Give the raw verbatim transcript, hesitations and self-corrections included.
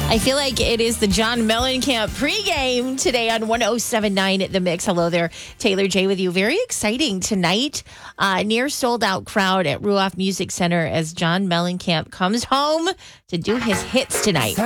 I feel like it is the John Mellencamp pregame today on one oh seven point nine The Mix. Hello there, Taylor J with you. Very exciting tonight. Uh, near sold out crowd at Ruoff Music Center as John Mellencamp comes home to do his hits tonight.